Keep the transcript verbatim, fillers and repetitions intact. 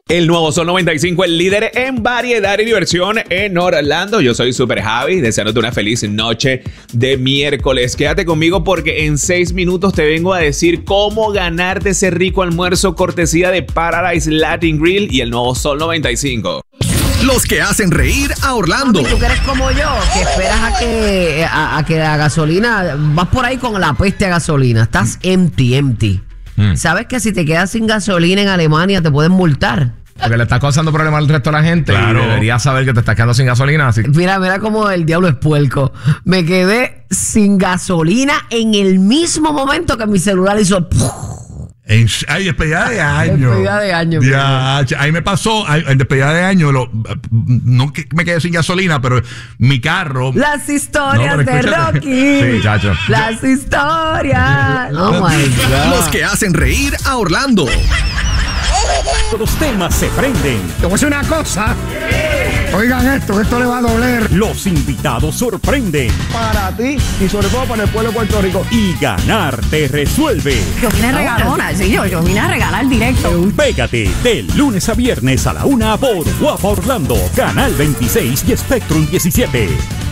El nuevo Sol noventa y cinco, el líder en variedad y diversión en Orlando. Yo soy Super Javi, deseándote una feliz noche de miércoles. Quédate conmigo porque en seis minutos te vengo a decir cómo ganarte ese rico almuerzo cortesía de Paradise Latin Grill y el nuevo Sol noventa y cinco. Los que hacen reír a Orlando. Mami, tú que eres como yo, que esperas a que, a, a que la gasolina, vas por ahí con la peste a gasolina, estás empty, empty. Mm. ¿Sabes que si te quedas sin gasolina en Alemania te pueden multar? Porque le estás causando problemas al resto de la gente. Claro. Y deberías saber que te estás quedando sin gasolina. Así. Mira, mira cómo el diablo es puerco. Me quedé sin gasolina en el mismo momento que mi celular hizo... En, ay, despedida de año. Despedida de año. Ya, ahí me pasó, ay, en despedida de año, lo, no que me quedé sin gasolina, pero mi carro. Las historias no, de Rocky. Sí, chacho. Las historias. Oh my God. Los que hacen reír a Orlando. Los temas se prenden. Te voy a decir una cosa. Oigan esto, esto le va a doler. Los invitados sorprenden. Para ti y sobre todo para el pueblo de Puerto Rico. Y ganar te resuelve. Yo vine a regalona, sí, yo, yo vine a regalar directo. Pégate de lunes a viernes a la una por Guapa Orlando, Canal veintiséis y Spectrum diecisiete.